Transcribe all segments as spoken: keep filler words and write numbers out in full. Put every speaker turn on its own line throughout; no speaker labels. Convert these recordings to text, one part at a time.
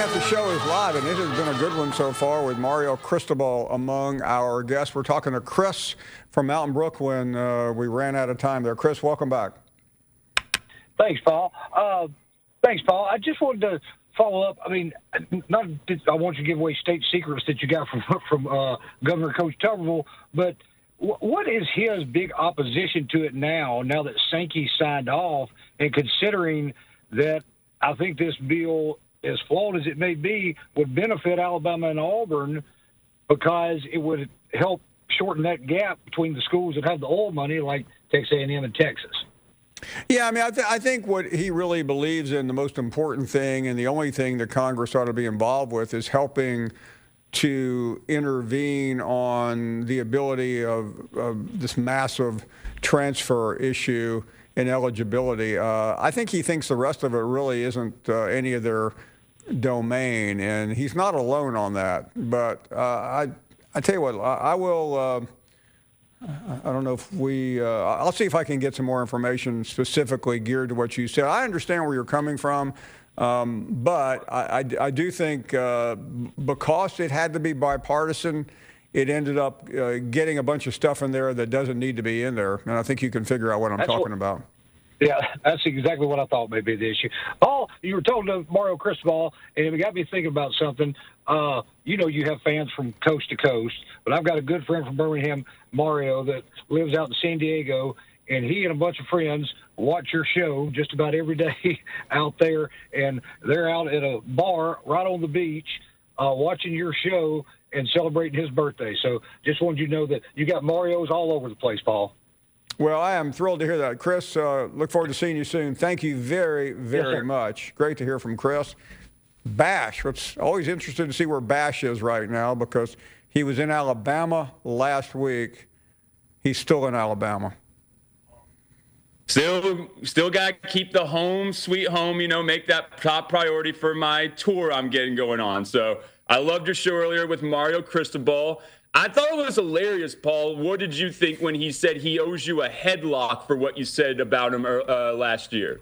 After Show is live, and it has been a good one so far with Mario Cristobal among our guests. We're talking to Chris from Mountain Brook when uh, we ran out of time there. Chris, welcome back.
Thanks, Paul. Uh, thanks, Paul. I just wanted to follow up. I mean, not that I want you to give away state secrets that you got from from uh, Governor Coach Tuberville, but w- what is his big opposition to it now, now that Sankey signed off, and considering that I think this bill, as flawed as it may be, would benefit Alabama and Auburn because it would help shorten that gap between the schools that have the oil money, like Texas A and M and Texas.
Yeah, I mean, I, th- I think what he really believes in, the most important thing and the only thing that Congress ought to be involved with, is helping to intervene on the ability of, of this massive transfer issue and eligibility. Uh, I think he thinks the rest of it really isn't uh, any of their domain, and he's not alone on that. But uh, I, I tell you what, I, I will. Uh, I don't know if we. Uh, I'll see if I can get some more information specifically geared to what you said. I understand where you're coming from, um, but I, I, I do think uh, because it had to be bipartisan, it ended up uh, getting a bunch of stuff in there that doesn't need to be in there, and I think you can figure out what I'm
That's
talking
what,
about.
Yeah, that's exactly what I thought may be the issue. Paul, you were talking to Mario Cristobal, and it got me thinking about something. Uh, you know, you have fans from coast to coast, but I've got a good friend from Birmingham, Mario, that lives out in San Diego, and he and a bunch of friends watch your show just about every day out there, and they're out at a bar right on the beach uh, watching your show and celebrating his birthday. So just wanted you to know that you got Marios all over the place, Paul.
Well, I am thrilled to hear that. Chris, uh, look forward to seeing you soon. Thank you very, very
yes,
much. Great to hear from Chris. Bash, it's always interested to see where Bash is right now because he was in Alabama last week. He's still in Alabama.
Still, still got to keep the home, sweet home, you know, make that top priority for my tour I'm getting going on. So I loved your show earlier with Mario Cristobal. I thought it was hilarious, Paul. What did you think when he said he owes you a headlock for what you said about him uh, last year?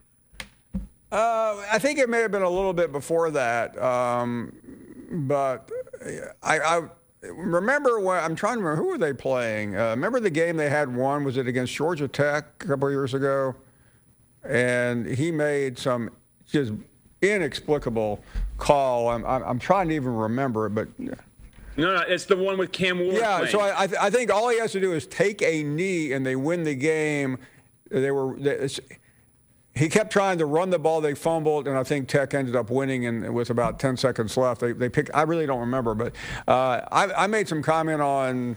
Uh, I think it may have been a little bit before that, um, but I, I remember when I'm trying to remember who were they playing. Uh, remember the game they had won? Was it against Georgia Tech a couple of years ago? And he made some just inexplicable call. I'm, I'm, I'm trying to even remember it, but.
No, no, it's the one with Cam Ward.
Yeah,
playing.
so I, I, th- I think all he has to do is take a knee and they win the game. They were they, he kept trying to run the ball. They fumbled, and I think Tech ended up winning. And with about ten seconds left, they they picked. I really don't remember, but uh, I, I made some comment on.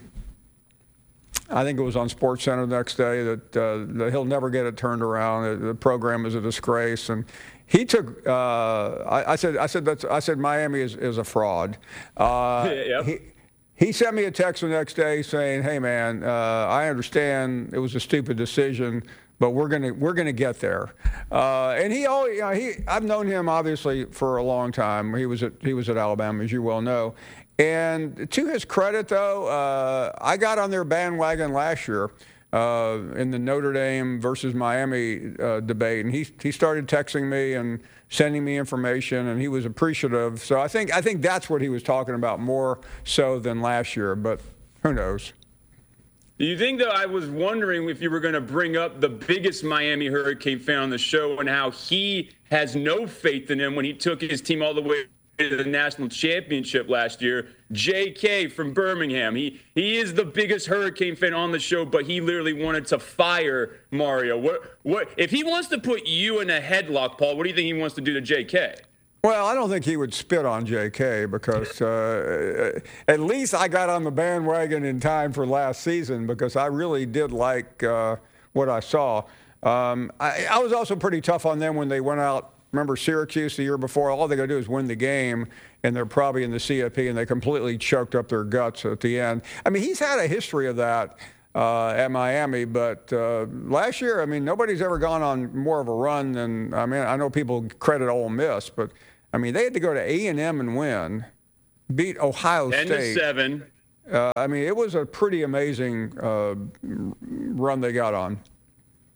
I think it was on SportsCenter the next day that, uh, that he'll never get it turned around. The program is a disgrace, and he took. Uh, I, I said. I said that's. I said Miami is, is a fraud. Uh,
yep.
He he sent me a text the next day saying, "Hey man, uh, I understand it was a stupid decision, but we're gonna we're gonna get there." Uh, and he always. You know, he. I've known him obviously for a long time. He was at he was at Alabama, as you well know. And to his credit, though, uh, I got on their bandwagon last year uh, in the Notre Dame versus Miami uh, debate, and he he started texting me and sending me information, and he was appreciative. So I think I think that's what he was talking about more so than last year, but who knows?
You think, though, I was wondering if you were going to bring up the biggest Miami Hurricane fan on the show and how he has no faith in him when he took his team all the way to the national championship last year. J K from Birmingham. He he is the biggest Hurricane fan on the show, but he literally wanted to fire Mario. What what if he wants to put you in a headlock, Paul? What do you think he wants to do to J K?
Well, I don't think he would spit on J K because uh, at least I got on the bandwagon in time for last season because I really did like uh, what I saw. Um, I, I was also pretty tough on them when they went out. Remember Syracuse the year before? All they got to do is win the game, and they're probably in the C F P, and they completely choked up their guts at the end. I mean, he's had a history of that uh, at Miami, but uh, last year, I mean, nobody's ever gone on more of a run than, I mean, I know people credit Ole Miss, but, I mean, they had to go to A and M and win, beat Ohio
ten
State.
to seven.
Uh, I mean, it was a pretty amazing uh, run they got on.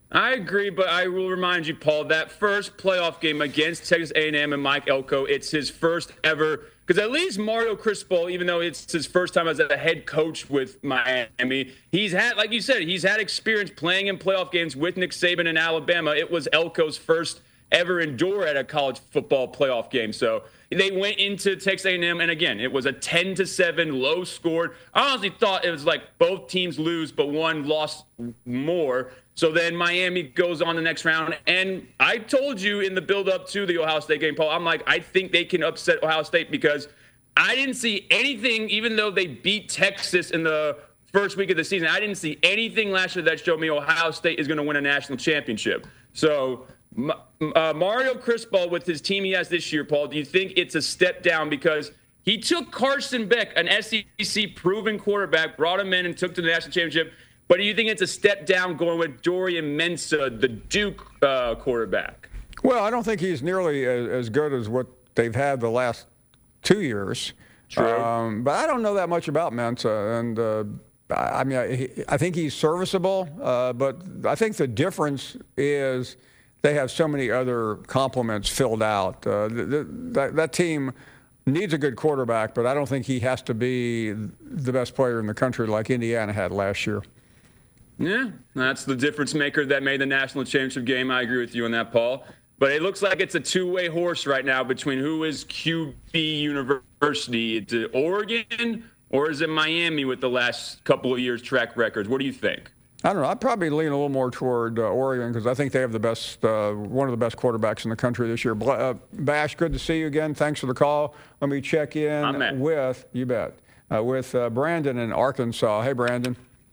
I agree, but I will remind you, Paul, that first playoff game against Texas A and M and Mike Elko, it's his first ever. Because at least Mario Cristobal, even though it's his first time as a head coach with Miami, he's had, like you said, he's had experience playing in playoff games with Nick Saban in Alabama. It was Elko's first ever endure at a college football playoff game. So they went into Texas A and M, and again, it was a ten to seven, low scored. I honestly thought it was like both teams lose, but one lost more. So then Miami goes on the next round. And I told you in the build-up to the Ohio State game, Paul, I'm like, I think they can upset Ohio State because I didn't see anything, even though they beat Texas in the first week of the season, I didn't see anything last year that showed me Ohio State is going to win a national championship. So uh, Mario Cristobal with his team he has this year, Paul, do you think it's a step down because he took Carson Beck, an S E C-proven quarterback, brought him in and took to the national championship? But do you think it's a step down going with Dorian Mensah, the Duke uh, quarterback?
Well, I don't think he's nearly as, as good as what they've had the last two years.
True.
Um, but I don't know that much about Mensah. And, uh, I, I mean, I, I think he's serviceable. Uh, but I think the difference is they have so many other complements filled out. Uh, the, the, that, that team needs a good quarterback, but I don't think he has to be the best player in the country like Indiana had last year.
Yeah, that's the difference maker that made the national championship game. I agree with you on that, Paul. But it looks like it's a two-way horse right now between who is Q B University. Is it Oregon or is it Miami with the last couple of years' track records? What do you think?
I don't know. I'd probably lean a little more toward uh, Oregon because I think they have the best, uh, one of the best quarterbacks in the country this year. Uh, Bash, good to see you again. Thanks for the call. Let me check in with, you bet, uh, with uh, Brandon in Arkansas. Hey, Brandon.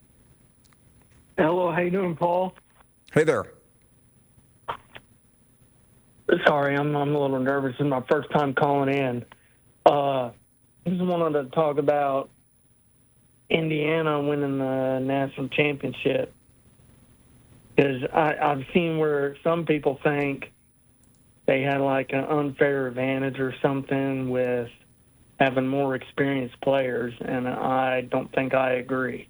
Hello, how you doing, Paul?
Hey there.
Sorry, I'm I'm a little nervous. This is my first time calling in. Uh, just wanted to talk about Indiana winning the national championship because I've seen where some people think they had like an unfair advantage or something with having more experienced players, and I don't think I agree.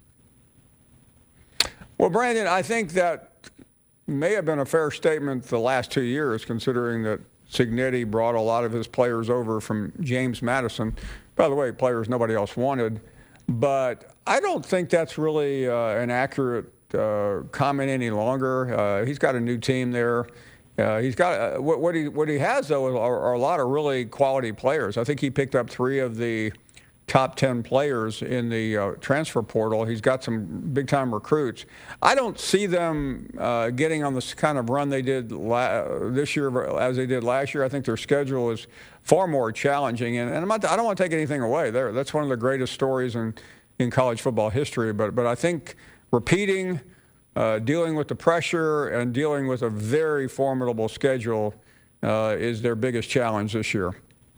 Well, Brandon, I think that may have been a fair statement the last two years, considering that Cignetti brought a lot of his players over from James Madison. By the way, players nobody else wanted. But I don't think that's really uh, an accurate uh, comment any longer. Uh, he's got a new team there. Uh, he's got uh, what, what he what he has though are, are a lot of really quality players. I think he picked up three of the top ten players in the uh, transfer portal. He's got some big-time recruits. I don't see them uh, getting on this kind of run they did la- this year as they did last year. I think their schedule is far more challenging, and, and I'm not, I don't want to take anything away there. That's one of the greatest stories in, in college football history, but, but I think repeating, uh, dealing with the pressure, and dealing with a very formidable schedule uh, is their biggest challenge this year.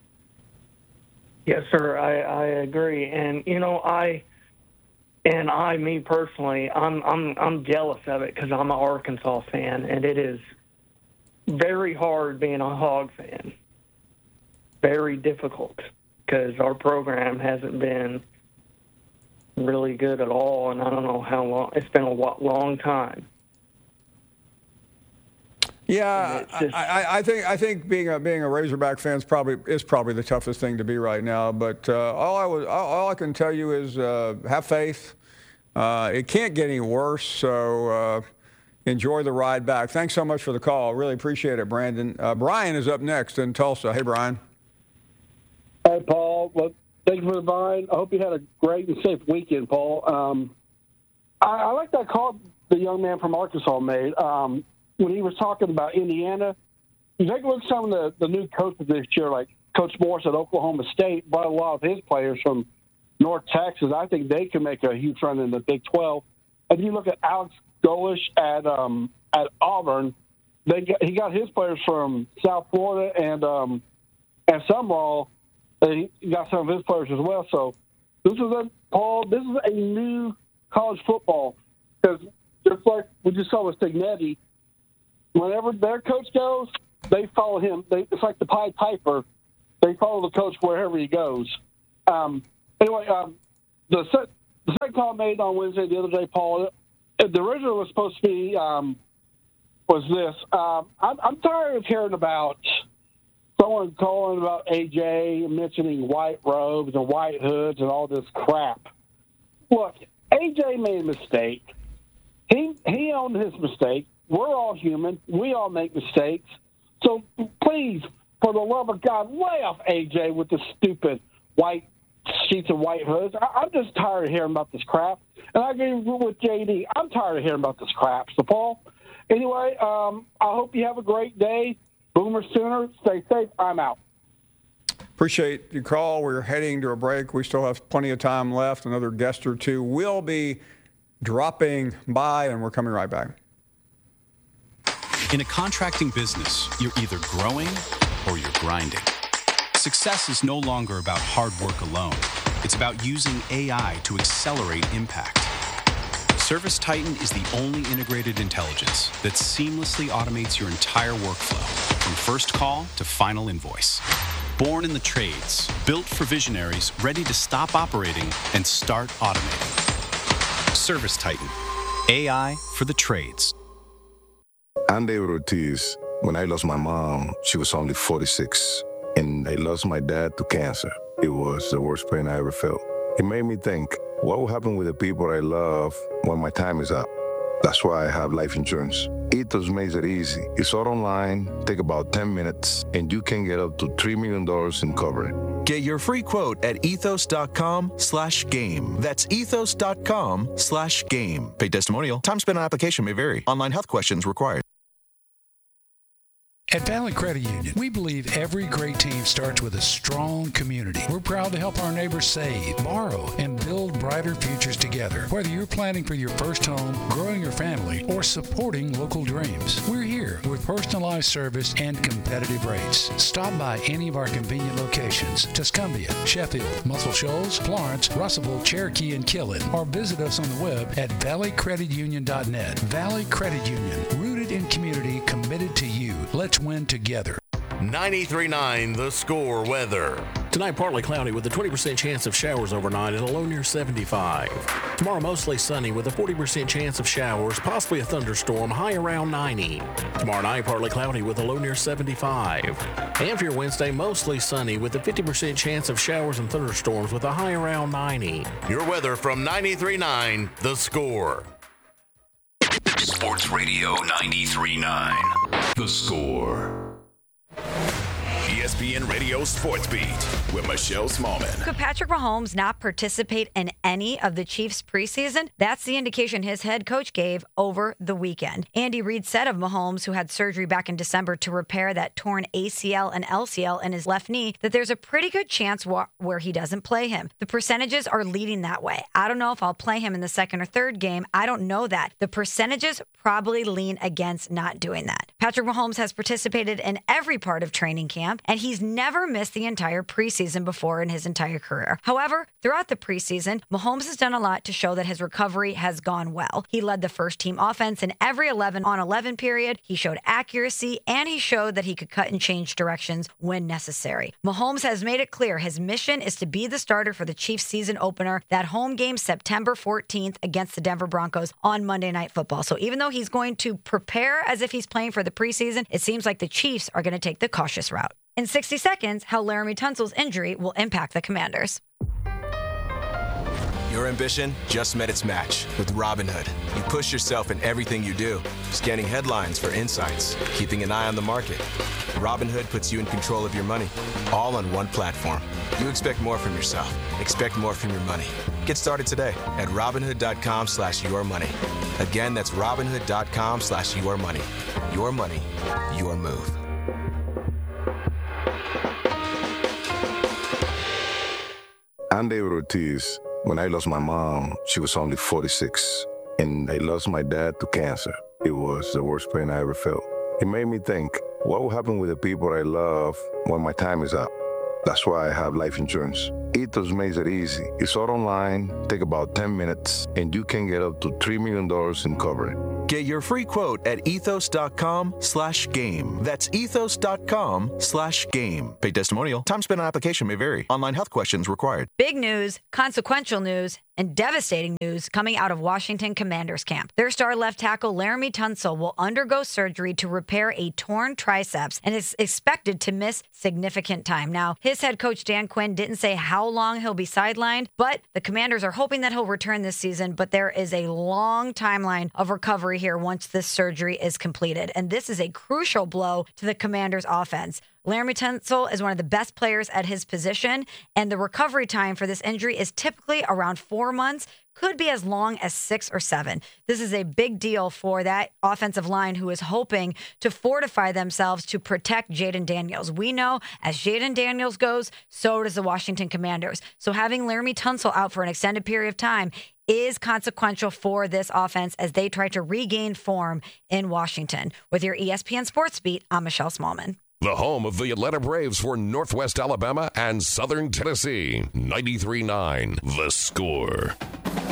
Yes, sir. I, I agree, and you know, I and I, me personally, I'm I'm I'm jealous of it because I'm an Arkansas fan, and it is very hard being a Hog fan. Very difficult because our program hasn't been really good at all, and I don't know how long. It's been a long time.
Yeah, just, I, I think I think being a being a Razorback fan is probably is probably the toughest thing to be right now. But uh, all I was all, all I can tell you is uh, have faith. Uh, it can't get any worse. So uh, enjoy the ride back. Thanks so much for the call. Really appreciate it, Brandon. Uh, Brian is up next in Tulsa. Hey, Brian.
Hi, Paul. Well, thank you for the vine. I hope you had a great and safe weekend, Paul. Um, I, I like that call the young man from Arkansas made. Um, when he was talking about Indiana, you take a look at some of the, the new coaches this year, like Coach Morris at Oklahoma State, brought a lot of his players from North Texas. I think they can make a huge run in the Big twelve. And you look at Alex Golesh at um, at Auburn, they got, he got his players from South Florida and um, and Summerall. He got some of his players as well. So this is a Paul. This is a new college football because just like we just saw with Cignetti, whenever their coach goes, they follow him. They, it's like the Pied Piper. They follow the coach wherever he goes. Um, anyway, um, the, set, the second call made on Wednesday the other day, Paul, the original was supposed to be um, was this. Um, I'm, I'm tired of hearing about someone calling about A J, mentioning white robes and white hoods and all this crap. Look, A J made a mistake. He he owned his mistake. We're all human. We all make mistakes. So please, for the love of God, lay off A J with the stupid white sheets and white hoods. I, I'm just tired of hearing about this crap. And I agree with J D. I'm tired of hearing about this crap. So, Paul, anyway, um, I hope you have a great day. Boomer Sooner, stay safe. I'm out.
Appreciate your call. We're heading to a break. We still have plenty of time left. Another guest or two will be dropping by, and we're coming right back.
In a contracting business, you're either growing or you're grinding. Success is no longer about hard work alone. It's about using A I to accelerate impact. ServiceTitan is the only integrated intelligence that seamlessly automates your entire workflow, from first call to final invoice. Born in the trades, built for visionaries ready to stop operating and start automating. ServiceTitan, A I for the trades.
I'm David Ortiz. When I lost my mom, she was only forty-six. And I lost my dad to cancer. It was the worst pain I ever felt. It made me think, what will happen with the people I love when my time is up? That's why I have life insurance. Ethos makes it easy. It's all online, take about ten minutes, and you can get up to three million dollars in coverage.
Get your free quote at ethos.com slash game. That's ethos.com slash game. Paid testimonial. Time spent on application may vary. Online health questions required.
At Valley Credit Union, we believe every great team starts with a strong community. We're proud to help our neighbors save, borrow, and build brighter futures together. Whether you're planning for your first home, growing your family, or supporting local dreams, we're here with personalized service and competitive rates. Stop by any of our convenient locations: Tuscumbia, Sheffield, Muscle Shoals, Florence, Russellville, Cherokee, and Killen, or visit us on the web at valley credit union dot net. Valley Credit Union, rooted in community, committed to you. Let's win together.
ninety-three point nine The Score weather. Tonight, partly cloudy with a twenty percent chance of showers overnight and a low near seventy-five. Tomorrow, mostly sunny with a forty percent chance of showers, possibly a thunderstorm, high around ninety. Tomorrow night, partly cloudy with a low near seventy-five. And for your Wednesday, mostly sunny with a fifty percent chance of showers and thunderstorms with a high around ninety. Your weather from ninety-three point nine The Score.
Sports Radio ninety-three point nine The Score. E S P N Radio Sports Beat with Michelle Smallman.
Could Patrick Mahomes not participate in any of the Chiefs' preseason? That's the indication his head coach gave over the weekend. Andy Reid said of Mahomes, who had surgery back in December to repair that torn A C L and L C L in his left knee, that there's a pretty good chance wh- where he doesn't play him. The percentages are leading that way. I don't know if I'll play him in the second or third game. I don't know that. The percentages probably lean against not doing that. Patrick Mahomes has participated in every part of training camp, and he's never missed the entire preseason before in his entire career. However, throughout the preseason, Mahomes has done a lot to show that his recovery has gone well. He led the first team offense in every eleven on eleven period. He showed accuracy, and he showed that he could cut and change directions when necessary. Mahomes has made it clear his mission is to be the starter for the Chiefs season opener, that home game September fourteenth against the Denver Broncos on Monday Night Football. So even though he's going to prepare as if he's playing for the preseason, it seems like the Chiefs are going to take the cautious route. In sixty seconds, how Laramie Tunsil's injury will impact the Commanders.
Your ambition just met its match with Robinhood. You push yourself in everything you do, scanning headlines for insights, keeping an eye on the market. Robinhood puts you in control of your money, all on one platform. You expect more from yourself. Expect more from your money. Get started today at Robinhood.com slash your money. Again, that's Robinhood.com slash your money. Your money, your move.
I'm David Ortiz. When I lost my mom, she was only forty-six. And I lost my dad to cancer. It was the worst pain I ever felt. It made me think, what will happen with the people I love when my time is up? That's why I have life insurance. Ethos makes it easy. It's all online, take about ten minutes, and you can get up to three million dollars in coverage.
Get your free quote at ethos.com slash game. That's ethos.com slash game. Paid testimonial. Time spent on application may vary. Online health questions required.
Big news, consequential news, and devastating news coming out of Washington Commanders camp. Their star left tackle Laramie Tunsil will undergo surgery to repair a torn triceps and is expected to miss significant time. Now, his head coach Dan Quinn didn't say how long he'll be sidelined, but the Commanders are hoping that he'll return this season, but there is a long timeline of recovery here once this surgery is completed. And this is a crucial blow to the Commanders' offense. Laramie Tunsil is one of the best players at his position, and the recovery time for this injury is typically around four months, could be as long as six or seven. This is a big deal for that offensive line who is hoping to fortify themselves to protect Jaden Daniels. We know as Jaden Daniels goes, so does the Washington Commanders. So having Laramie Tunsil out for an extended period of time is consequential for this offense as they try to regain form in Washington. With your E S P N Sports Beat, I'm Michelle Smallman.
The home of the Atlanta Braves for Northwest Alabama and Southern Tennessee. ninety-three point nine The Score.